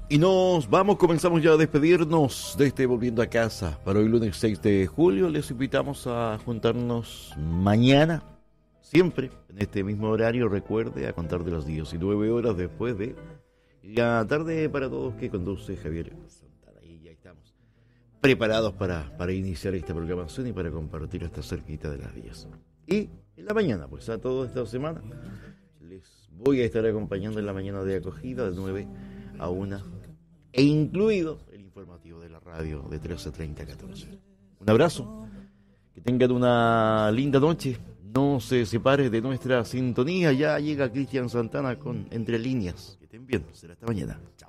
Y nos vamos, comenzamos ya a despedirnos de este Volviendo a Casa. Para hoy lunes 6 de julio les invitamos a juntarnos mañana, siempre en este mismo horario, recuerde, a contar de las 19 horas después de la tarde para todos que conduce Javier Santana. Y ya estamos preparados para iniciar esta programación y para compartir hasta cerquita de las 10. Y en la mañana, pues a toda esta semana, les voy a estar acompañando en la mañana de acogida de 9 a 1 e incluido el informativo de la radio de 13:30 a 14. Un abrazo, que tengan una linda noche, no se separe de nuestra sintonía, ya llega Cristian Santana con Entre Líneas. Que estén bien, será hasta mañana. Chao.